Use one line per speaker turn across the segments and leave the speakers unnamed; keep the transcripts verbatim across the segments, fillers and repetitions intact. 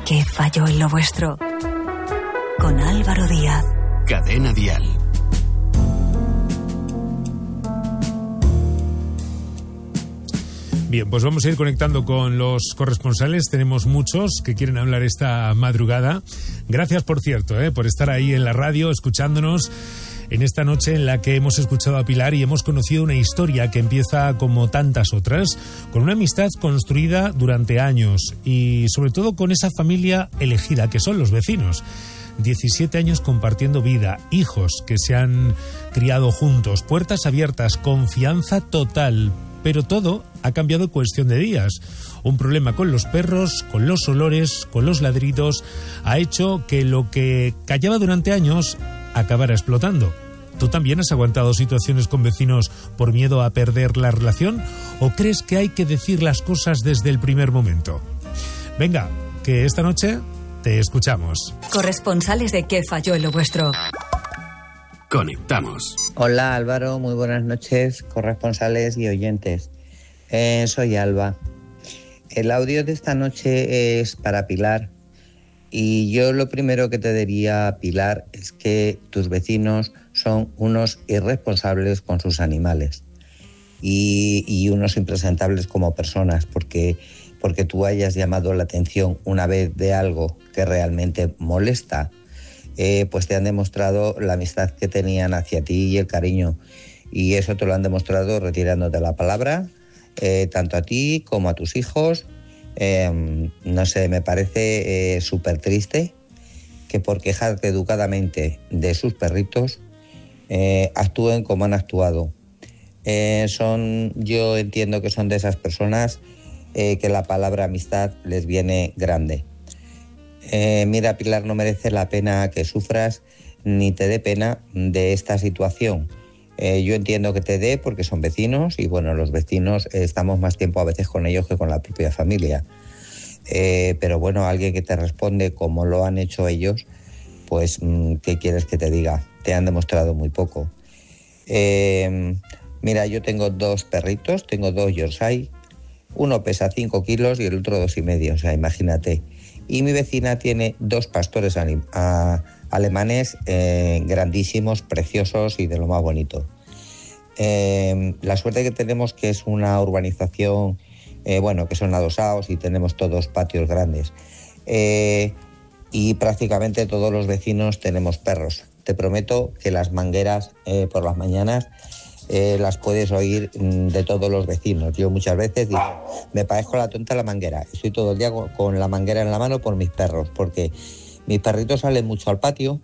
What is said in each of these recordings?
¿Qué falló en lo vuestro? Con Álvaro Díaz.
Cadena Dial.
Bien, pues vamos a ir conectando con los corresponsales. Tenemos muchos que quieren hablar esta madrugada. Gracias, por cierto, eh, por estar ahí en la radio, escuchándonos en esta noche en la que hemos escuchado a Pilar y hemos conocido una historia que empieza como tantas otras, con una amistad construida durante años y sobre todo con esa familia elegida que son los vecinos. diecisiete años compartiendo vida, hijos que se han criado juntos, puertas abiertas, confianza total, pero todo ha cambiado en cuestión de días. Un problema con los perros, con los olores, con los ladridos, ha hecho que lo que callaba durante años acabara explotando. ¿Tú también has aguantado situaciones con vecinos por miedo a perder la relación? ¿O crees que hay que decir las cosas desde el primer momento? Venga, que esta noche te escuchamos.
Corresponsales de ¿Qué falló en lo vuestro?
Conectamos.
Hola Álvaro, muy buenas noches, corresponsales y oyentes. Eh, soy Alba. El audio de esta noche es para Pilar. Y yo lo primero que te diría, Pilar, es que tus vecinos son unos irresponsables con sus animales y, y unos impresentables como personas, porque, porque tú hayas llamado la atención una vez de algo que realmente molesta, eh, pues te han demostrado la amistad que tenían hacia ti y el cariño. Y eso te lo han demostrado retirándote la palabra, eh, tanto a ti como a tus hijos. Eh, no sé, me parece eh, súper triste que por quejarte educadamente de sus perritos eh, actúen como han actuado. Eh, son, yo entiendo que son de esas personas eh, que la palabra amistad les viene grande. Eh, mira, Pilar, no merece la pena que sufras ni te dé pena de esta situación. Eh, yo entiendo que te dé porque son vecinos y bueno, los vecinos eh, estamos más tiempo a veces con ellos que con la propia familia. Eh, pero bueno, alguien que te responde como lo han hecho ellos, pues ¿qué quieres que te diga? Te han demostrado muy poco. Eh, mira, yo tengo dos perritos, tengo dos Yorkshire, uno pesa cinco kilos y el otro dos y medio, o sea, imagínate. Y mi vecina tiene dos pastores anim- a, alemanes eh, grandísimos, preciosos y de lo más bonito. Eh, la suerte que tenemos que es una urbanización, eh, bueno, que son adosados y tenemos todos patios grandes. Eh, y prácticamente todos los vecinos tenemos perros. Te prometo que las mangueras eh, por las mañanas eh, las puedes oír mm, de todos los vecinos. Yo muchas veces digo, me parezco la tonta de la manguera. Estoy todo el día con, con la manguera en la mano por mis perros, porque mis perritos salen mucho al patio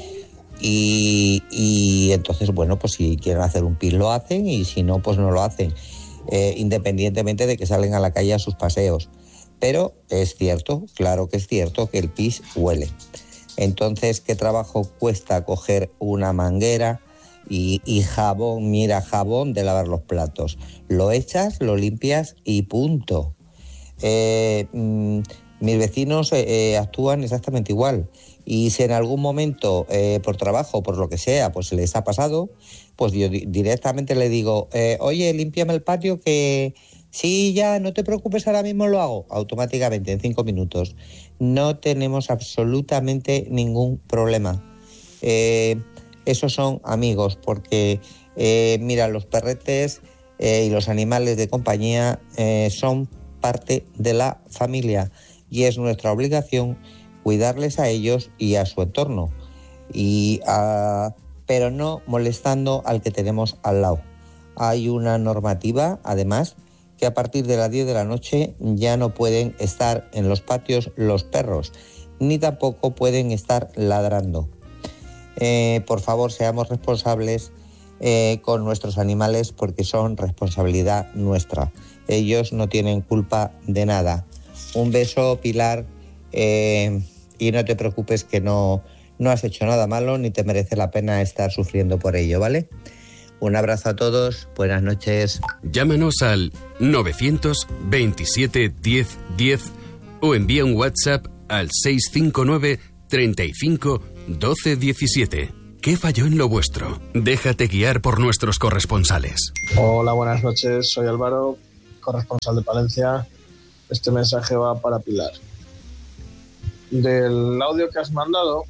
y, y entonces, bueno, pues si quieren hacer un pis lo hacen y si no, pues no lo hacen, eh, independientemente de que salen a la calle a sus paseos. Pero es cierto, claro que es cierto que el pis huele. Entonces, ¿qué trabajo cuesta coger una manguera y, y jabón, mira, jabón de lavar los platos? Lo echas, lo limpias y punto. Eh... Mmm, Mis vecinos eh, eh, actúan exactamente igual y si en algún momento eh, por trabajo, por lo que sea, pues les ha pasado, pues yo di- directamente le digo, eh, oye, límpiame el patio que sí, ya, no te preocupes, ahora mismo lo hago, automáticamente en cinco minutos. No tenemos absolutamente ningún problema. Eh, esos son amigos porque, eh, mira, los perretes eh, y los animales de compañía eh, son parte de la familia. Y es nuestra obligación cuidarles a ellos y a su entorno, y a, pero no molestando al que tenemos al lado. Hay una normativa, además, que a partir de las diez de la noche ya no pueden estar en los patios los perros, ni tampoco pueden estar ladrando. Eh, por favor, seamos responsables eh, con nuestros animales porque son responsabilidad nuestra. Ellos no tienen culpa de nada. Un beso, Pilar, eh, y no te preocupes que no, no has hecho nada malo ni te merece la pena estar sufriendo por ello, ¿vale? Un abrazo a todos, buenas noches.
Llámanos al novecientos veintisiete diez diez o envía un WhatsApp al seis cinco nueve treinta y cinco doce diecisiete. ¿Qué falló en lo vuestro? Déjate guiar por nuestros corresponsales.
Hola, buenas noches, soy Álvaro, corresponsal de Palencia. Este mensaje va para Pilar. del audio que has mandado,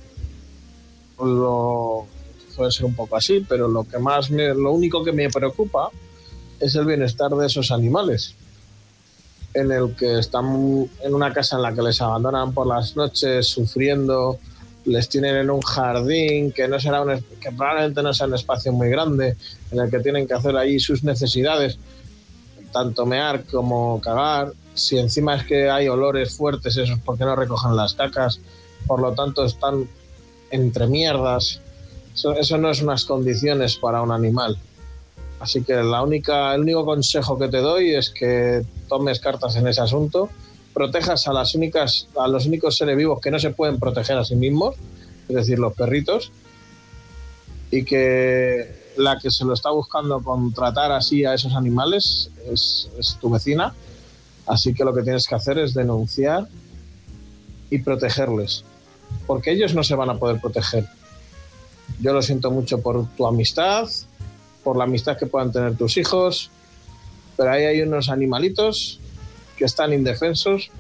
lo puede ser un poco así, pero lo que más me, lo único que me preocupa es el bienestar de esos animales, en el que están en una casa en la que les abandonan por las noches sufriendo, les tienen en un jardín que no será un, que probablemente no sea un espacio muy grande, en el que tienen que hacer ahí sus necesidades, tanto mear como cagar. Si encima es que hay olores fuertes, eso es porque no recogen las cacas, por lo tanto están entre mierdas. Eso, eso no es unas condiciones para un animal. Así que la única, el único consejo que te doy es que tomes cartas en ese asunto, protejas a las únicas, a los únicos seres vivos que no se pueden proteger a sí mismos, es decir, los perritos, y que la que se lo está buscando con tratar así a esos animales es, es tu vecina. Así que lo que tienes que hacer es denunciar y protegerles, porque ellos no se van a poder proteger. Yo lo siento mucho por tu amistad, por la amistad que puedan tener tus hijos, pero ahí hay unos animalitos que están indefensos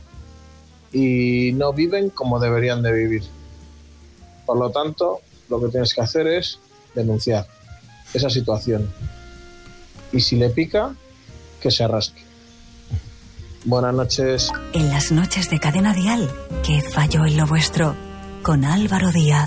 y no viven como deberían de vivir. Por lo tanto, lo que tienes que hacer es denunciar esa situación. Y si le pica, que se arrastre. Buenas noches.
En las noches de Cadena Dial, ¿qué falló en lo vuestro? Con Álvaro Díaz.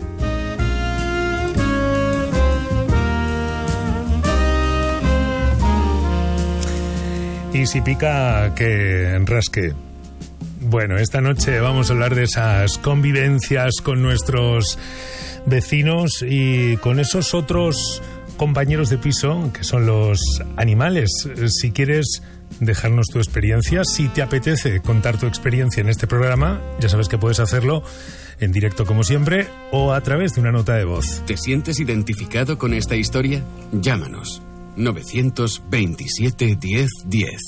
Y si pica, que rasque. Bueno, esta noche vamos a hablar de esas convivencias con nuestros vecinos y con esos otros compañeros de piso que son los animales. Si quieres dejarnos tu experiencia, si te apetece contar tu experiencia en este programa, ya sabes que puedes hacerlo en directo como siempre o a través de una nota de voz.
¿Te sientes identificado con esta historia? Llámanos. novecientos veintisiete diez diez.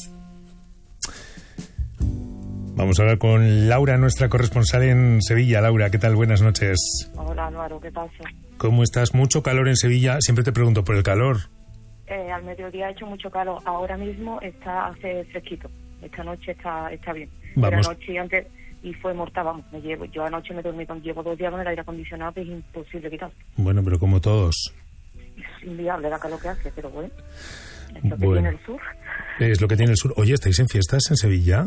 Vamos a hablar con Laura, nuestra corresponsal en Sevilla. Laura, ¿qué tal? Buenas noches.
Hola, Álvaro, ¿qué pasa?
¿Cómo estás? ¿Mucho calor en Sevilla? Siempre te pregunto por el calor.
Eh, al mediodía ha hecho mucho calor. Ahora mismo está hace fresquito. Esta noche está está bien.
Vamos.
Pero anoche antes y fue mortal, vamos. Me llevo, yo anoche me dormí con llevo dos días con el aire acondicionado, que es imposible quitar.
Bueno, pero como todos.
Es inviable la calor que hace, pero bueno. Es lo que
Bueno.
tiene el sur.
Es lo que tiene el sur. Oye, ¿estáis en fiestas en Sevilla?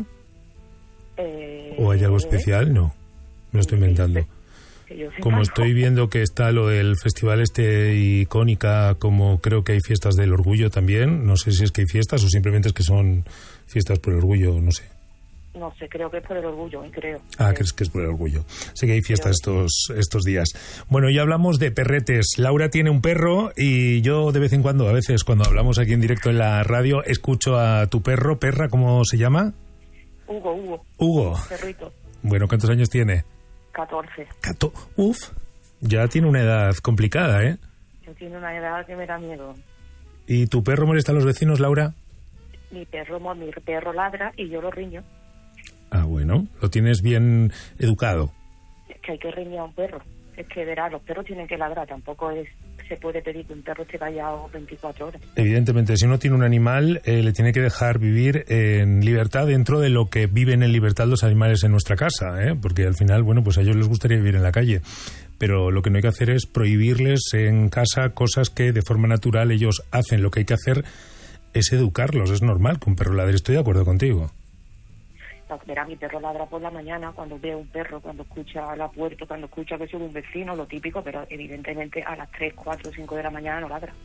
Eh,
¿O hay algo especial? No, me lo estoy inventando.
que yo sepa,
Como
no.
estoy viendo que está lo del festival este icónica, como creo que hay fiestas del orgullo también, no sé si es que hay fiestas o simplemente es que son fiestas por el orgullo, no sé.
No sé, creo que es por el orgullo, creo.
Ah,
Eh,
crees que es por el orgullo. Sé que hay fiestas estos, estos días. Bueno, ya hablamos de perretes. Laura tiene un perro y yo de vez en cuando, a veces cuando hablamos aquí en directo en la radio, escucho a tu perro, perra, ¿cómo se llama?
Hugo, Hugo,
Hugo.
perrito,
Bueno, ¿cuántos años tiene?
catorce.
Cato. Uf, ya tiene una edad complicada, ¿eh?
Yo tiene una edad que me da miedo.
¿Y tu perro molesta a los vecinos, Laura?
Mi perro, mi perro ladra y yo lo riño.
Ah, bueno, lo tienes bien educado.
Es que hay que riñir a un perro. Es que verá, los perros tienen que ladrar. Tampoco es se puede pedir que un perro esté callado veinticuatro horas.
Evidentemente, si uno tiene un animal, eh, le tiene que dejar vivir en libertad dentro de lo que viven en libertad los animales en nuestra casa, ¿eh? Porque al final, bueno, pues a ellos les gustaría vivir en la calle. Pero lo que no hay que hacer es prohibirles en casa cosas que de forma natural ellos hacen. Lo que hay que hacer es educarlos. Es normal que un perro ladre. Estoy de acuerdo contigo.
No, verá, mi perro ladra por la mañana cuando ve un perro, cuando escucha la puerta, cuando escucha que sube un vecino, lo típico, pero evidentemente a las tres, cuatro, cinco de la mañana no ladra.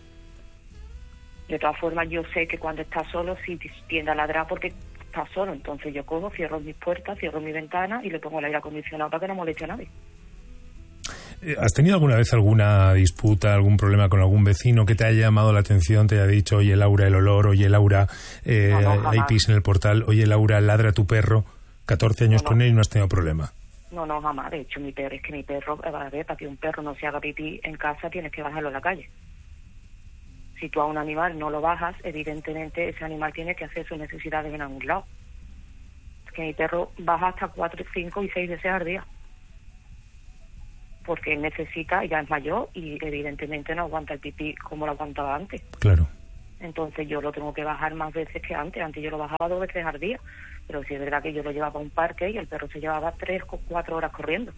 De todas formas, yo sé que cuando está solo sí tiende a ladrar porque está solo. Entonces yo cojo, cierro mis puertas, cierro mi ventana y le pongo el aire acondicionado para que no moleste a nadie.
¿Has tenido alguna vez alguna disputa, algún problema con algún vecino que te haya llamado la atención, te haya dicho, oye Laura, el olor, oye Laura, eh,
No, no, jamás.
hay pis en el portal, oye Laura, ladra tu perro? catorce años
No, no.
con él y no has tenido problema.
No, no, jamás. De hecho, mi perro, es que mi perro, a ver, para que un perro no se haga pipí en casa tienes que bajarlo a la calle. Si tú a un animal no lo bajas, evidentemente ese animal tiene que hacer sus necesidades en algún lado. Es que mi perro baja hasta cuatro, cinco y seis veces al día. Porque él necesita, ya es mayor y evidentemente no aguanta el pipí como lo aguantaba antes.
Claro.
Entonces yo lo tengo que bajar más veces que antes. Antes yo lo bajaba dos veces al día. Pero sí es verdad que yo lo llevaba a un parque y el perro se llevaba tres o cuatro horas corriendo.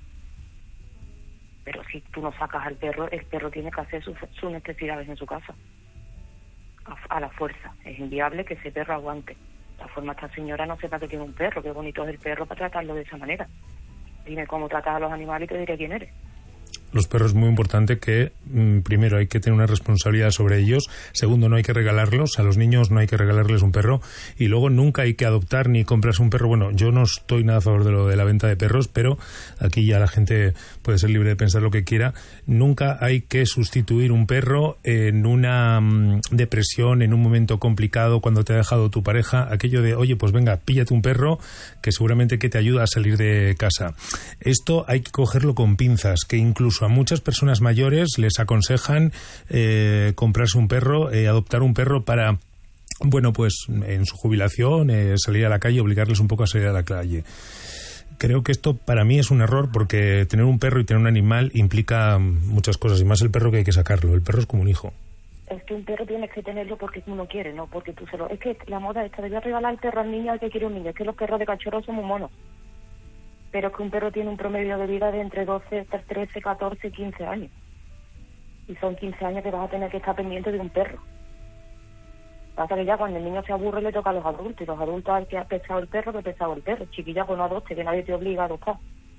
Pero si tú no sacas al perro, el perro tiene que hacer sus, sus necesidades en su casa. A, a la fuerza. Es inviable que ese perro aguante. De la forma esta señora no sepa que tiene un perro. Qué bonito es el perro para tratarlo de esa manera. Dime cómo tratas a los animales y te diré quién eres.
Los perros es muy importante que, mm, primero, hay que tener una responsabilidad sobre ellos. Segundo, no hay que regalarlos. A los niños no hay que regalarles un perro. Y luego, nunca hay que adoptar ni comprarse un perro. Bueno, yo no estoy nada a favor de lo de la venta de perros, pero aquí ya la gente puede ser libre de pensar lo que quiera. Nunca hay que sustituir un perro en una mm, depresión, en un momento complicado, cuando te ha dejado tu pareja. Aquello de, oye, pues venga, píllate un perro que seguramente que te ayuda a salir de casa. Esto hay que cogerlo con pinzas, que incluso a muchas personas mayores les aconsejan eh, comprarse un perro, eh, adoptar un perro para, bueno, pues en su jubilación, eh, salir a la calle, obligarles un poco a salir a la calle. Creo que esto para mí es un error, porque tener un perro y tener un animal implica muchas cosas, y más el perro, que hay que sacarlo. El perro es como un hijo.
Es que un perro tienes que tenerlo porque uno quiere, no porque tú se lo... Es que la moda esta de voy a regalar el perro al niño al que quiere un niño. Es que los perros de cachorro son muy monos. Pero es que un perro tiene un promedio de vida de entre doce, trece, catorce, quince años. Y son quince años que vas a tener que estar pendiente de un perro. Pasa que ya cuando el niño se aburre le toca a los adultos. Y los adultos, al que ha pesado el perro, que ha pesado el perro. Chiquilla, pues no adopte, que nadie te obliga a adoptar.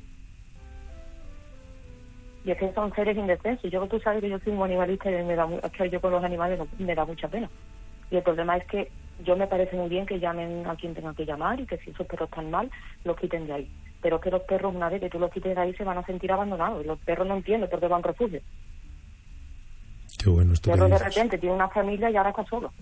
Y es que son seres indefensos. Yo, tú sabes que yo soy un animalista y me da, es que yo con los animales me da mucha pena. Y el problema es que yo me parece muy bien que llamen a quien tengan que llamar y que si esos perros están mal, los quiten de ahí. Pero que los perros, una vez que tú los quites de ahí, se van a sentir abandonados. Y los perros no entienden por qué van a refugio.
Qué bueno esto.
El perro de repente tiene una familia y ahora está solo.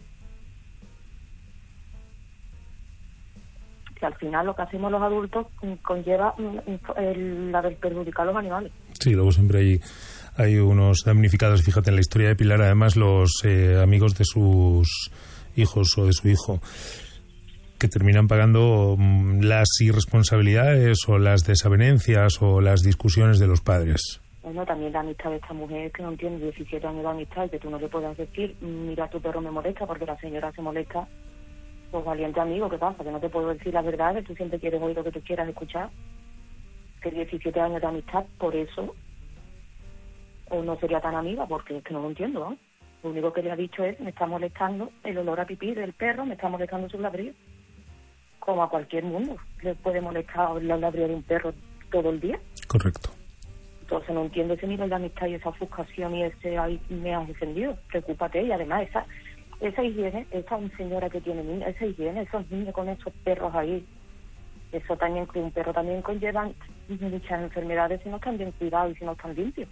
Que al final lo que hacemos los adultos conlleva el, la del perjudicar a los animales.
Sí, luego siempre hay, hay unos damnificados. Fíjate, en la historia de Pilar, además, los eh, amigos de sus hijos o de su hijo, que terminan pagando um, las irresponsabilidades o las desavenencias o las discusiones de los padres.
Bueno, también la amistad de esta mujer que no tiene diecisiete años de amistad y que tú no le puedas decir, mira, tu perro me molesta, porque la señora se molesta. Pues valiente amigo, ¿qué pasa? Que no te puedo decir la verdad, que tú siempre quieres oír lo que tú quieras escuchar. Que diecisiete años de amistad, por eso, o no sería tan amiga, porque es que no lo entiendo, ¿no? Lo único que le ha dicho es, me está molestando el olor a pipí del perro, me está molestando su ladrillo. Como a cualquier mundo le puede molestar la ladrillo de un perro todo el día.
Correcto.
Entonces no entiendo ese nivel de amistad y esa ofuscación y ese, ay, me has ofendido. Preocúpate, y además esa esa higiene, esa señora que tiene niños, esa higiene, esos niños con esos perros ahí, eso también, que un perro también conlleva muchas enfermedades si no están bien cuidados y si no están limpios.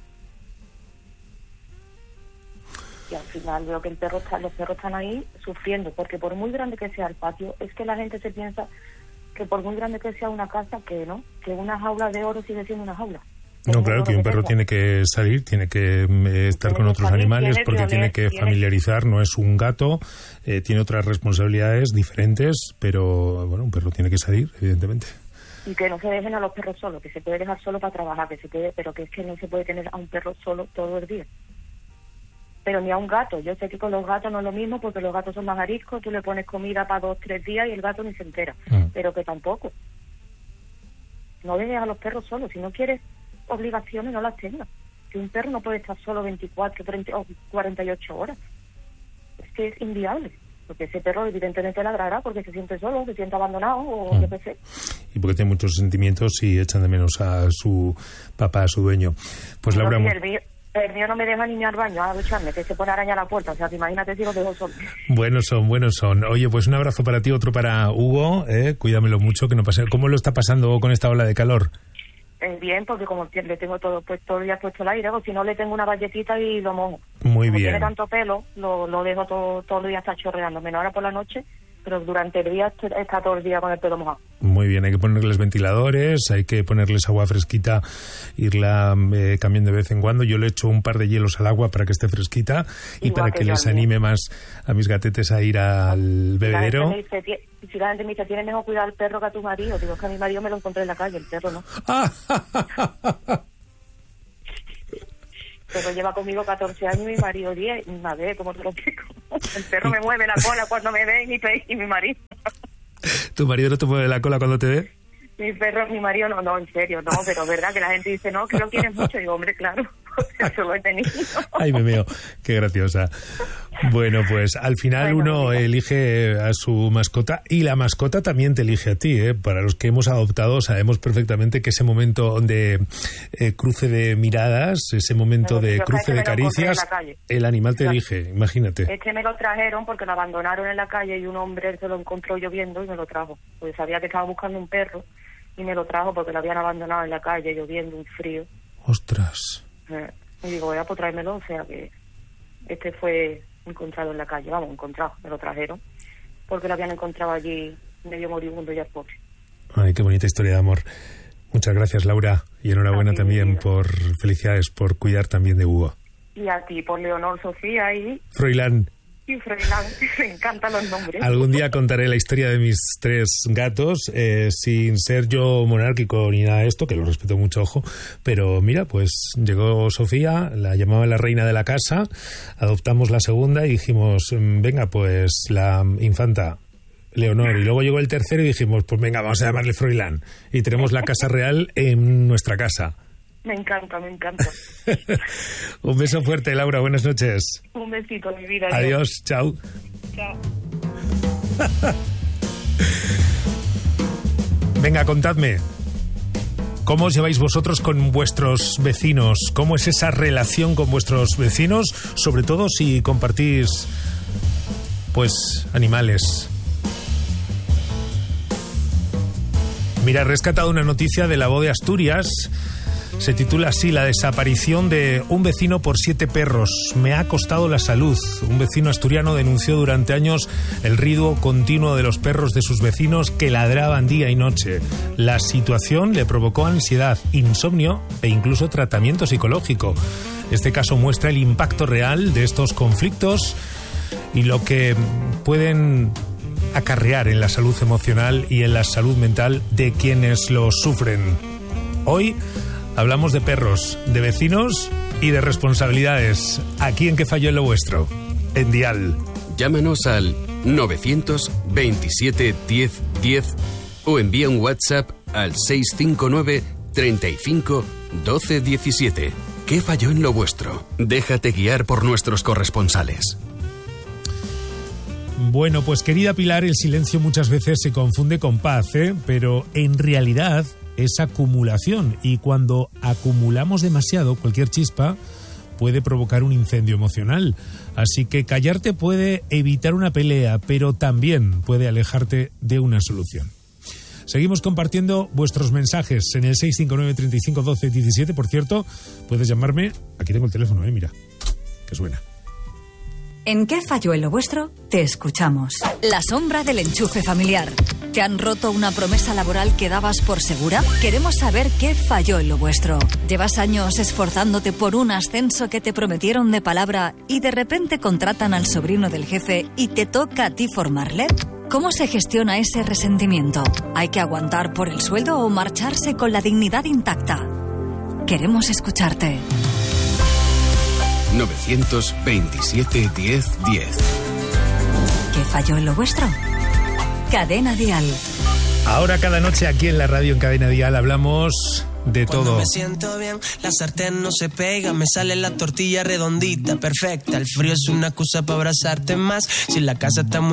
Y al final veo que el perro está, los perros están ahí sufriendo, porque por muy grande que sea el patio, es que la gente se piensa que por muy grande que sea una casa, que no, que una jaula de oro sigue siendo una jaula.
No, claro, que un perro tiene que salir, tiene que eh, estar con otros animales, porque tiene que familiarizar, no es un gato, eh, tiene otras responsabilidades diferentes, pero bueno, un perro tiene que salir, evidentemente.
Y que no se dejen a los perros solos, que se puede dejar solo para trabajar, que se puede, pero que es que no se puede tener a un perro solo todo el día. Pero ni a un gato. Yo sé que con los gatos no es lo mismo, porque los gatos son más ariscos, tú le pones comida para dos, tres días y el gato ni se entera. Mm. Pero que tampoco. No dejes a los perros solos. Si no quieres obligaciones, no las tengas. Que un perro no puede estar solo veinticuatro, treinta o cuarenta y ocho horas. Es que es inviable. Porque ese perro evidentemente ladrará porque se siente solo, se siente abandonado o mm. yo qué sé.
Y porque tiene muchos sentimientos y echan de menos a su papá, a su dueño. Pues
no,
Laura...
Sí, el mío... El mío no me deja ni ir al baño a ducharme, que se pone a arañar la puerta. O sea, que imagínate si los dejo solos.
Buenos son, buenos son. Oye, pues un abrazo para ti, otro para Hugo. Eh, cuídamelo mucho, que no pase. ¿Cómo lo está pasando con esta ola de calor?
Eh, bien, porque como le tengo todo pues todo el día puesto el aire, o si no le tengo una valletita y lo mojo.
Muy
como
bien.
Tiene tanto pelo, lo, lo dejo todo, todo el día está chorreando. Menos ahora por la noche, pero durante el día está todo el día con el pelo mojado.
Muy bien, hay que ponerles ventiladores, hay que ponerles agua fresquita, irla eh, cambiando de vez en cuando. Yo le echo un par de hielos al agua para que esté fresquita y Igual para que, que les anime bien. Más a mis gatetes a ir al bebedero.
Si la gente me dice, tienes mejor cuidar al perro que a tu marido, digo que a mi marido me lo encontré en la calle, el perro no. El perro lleva conmigo catorce años y mi marido diez, una vez, ¿cómo te lo explico? El perro me mueve la cola cuando me ve y mi, pe- y mi marido.
¿Tu marido no te mueve la cola cuando te ve?
Mi perro, mi marido, no, no, en serio, no, pero es verdad que la gente dice, no, que lo quieres mucho. Y digo, hombre, claro, eso lo he tenido.
Ay, me veo, qué graciosa. Bueno, pues al final
Bueno,
uno
mira.
elige a su mascota y la mascota también te elige a ti, ¿eh? Para los que hemos adoptado sabemos perfectamente que ese momento de eh, cruce de miradas, ese momento
Pero
de
yo
cruce
casi
de
me lo encontré en
caricias,
la calle.
el animal te
Claro.
elige, imagínate.
Este me lo trajeron porque lo abandonaron en la calle y un hombre se lo encontró lloviendo y me lo trajo. Pues sabía que estaba buscando un perro y me lo trajo porque lo habían abandonado en la calle, lloviendo, un frío.
Ostras.
Eh, y digo, voy a pues tráemelo, o sea que este fue encontrado en la calle, vamos, encontrado, me lo trajeron, porque lo habían encontrado allí medio moribundo ya pobre.
Ay, qué bonita historia de amor. Muchas gracias, Laura, y enhorabuena
A ti,
también
mi vida.
por felicidades por cuidar también de Hugo.
Y a ti, por Leonor, Sofía y,
Froilán,
y Froilán, me encantan los nombres.
algún día contaré la historia de mis tres gatos, eh, sin ser yo monárquico ni nada de esto, que lo respeto mucho, ojo, pero mira, pues llegó Sofía, la llamaban la reina de la casa, adoptamos la segunda y dijimos, mm, venga, pues la infanta Leonor, y luego llegó el tercero y dijimos, pues venga, vamos a llamarle Froilán, y tenemos la casa real en nuestra casa.
Me encanta, me encanta.
Un beso fuerte, Laura, buenas noches.
Un besito, mi vida.
Adiós, chao.
Chao.
Venga, contadme, ¿cómo os lleváis vosotros con vuestros vecinos? ¿Cómo es esa relación con vuestros vecinos? Sobre todo si compartís, pues, animales. Mira, he rescatado una noticia de La Voz de Asturias. Se titula así: la desaparición de un vecino por siete perros. Me ha costado la salud. Un vecino asturiano denunció durante años el ruido continuo de los perros de sus vecinos que ladraban día y noche. La situación le provocó ansiedad, insomnio e incluso tratamiento psicológico. Este caso muestra el impacto real de estos conflictos y lo que pueden acarrear en la salud emocional y en la salud mental de quienes lo sufren. Hoy hablamos de perros, de vecinos y de responsabilidades. Aquí en ¿Qué falló en lo vuestro? En Dial.
Llámanos al novecientos veintisiete diez diez o envía un WhatsApp al seiscientos cincuenta y nueve treinta y cinco doce diecisiete. ¿Qué falló en lo vuestro? Déjate guiar por nuestros corresponsales.
Bueno, pues querida Pilar, el silencio muchas veces se confunde con paz, ¿eh? Pero en realidad es acumulación, y cuando acumulamos demasiado, cualquier chispa puede provocar un incendio emocional. Así que callarte puede evitar una pelea, pero también puede alejarte de una solución. Seguimos compartiendo vuestros mensajes en el seiscientos cincuenta y nueve treinta y cinco doce diecisiete. Por cierto, puedes llamarme. Aquí tengo el teléfono, eh, mira, que suena.
¿En qué falló en lo vuestro? Te escuchamos. La sombra del enchufe familiar. ¿Te han roto una promesa laboral que dabas por segura? Queremos saber qué falló en lo vuestro. ¿Llevas años esforzándote por un ascenso que te prometieron de palabra y de repente contratan al sobrino del jefe y te toca a ti formarle? ¿Cómo se gestiona ese resentimiento? ¿Hay que aguantar por el sueldo o marcharse con la dignidad intacta? Queremos escucharte.
novecientos veintisiete diez diez.
¿Qué falló en lo vuestro? Cadena Dial.
Ahora cada noche aquí en la radio en Cadena Dial hablamos de
Cuando
todo.
me siento bien, la sartén no se pega, me sale la tortilla redondita, perfecta. El frío es una excusa para abrazarte más. Si la casa está muy